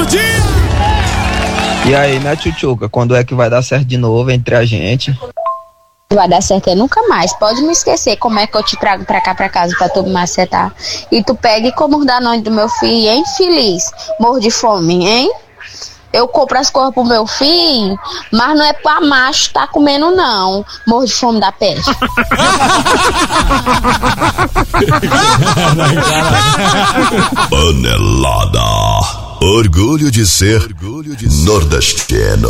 E aí, né, Tchutchuca, quando é que vai dar certo de novo entre a gente? Vai dar certo é nunca mais. Pode me esquecer como é que eu te trago pra cá pra casa pra tu me macetar. E tu pega e como dá nome do meu filho, hein, feliz? Morro de fome, hein? Eu compro as coisas pro meu filho, mas não é pra macho tá comendo, não. Morro de fome da peste. Panelada. Orgulho de ser nordestino.